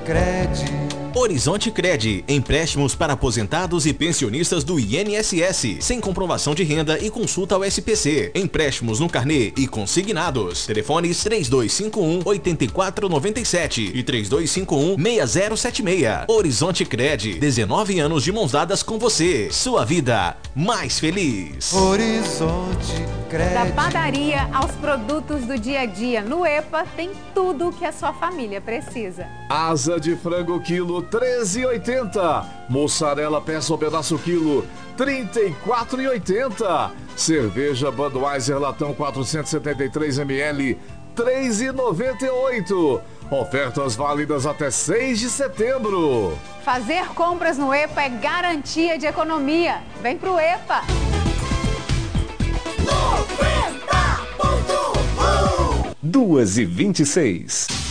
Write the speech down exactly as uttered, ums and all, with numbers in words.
Cred. Horizonte Cred, empréstimos para aposentados e pensionistas do I N S S, sem comprovação de renda e consulta ao S P C. Empréstimos no carnê e consignados. Telefones três dois cinco um, oito quatro nove sete e três dois cinco um, seis zero sete seis. Horizonte Cred, dezenove anos de mãos dadas com você. Sua vida mais feliz. Horizonte Cred. Da padaria aos produtos do dia a dia, no EPA tem tudo o que a sua família precisa. Asa de frango quilo treze e oitenta. Mussarela peça ou pedaço quilo trinta e quatro e oitenta. Cerveja Budweiser latão quatrocentos e setenta e três mililitros três e noventa e oito. Ofertas válidas até seis de setembro. Fazer compras no EPA é garantia de economia. Vem pro EPA. duas e vinte e seis.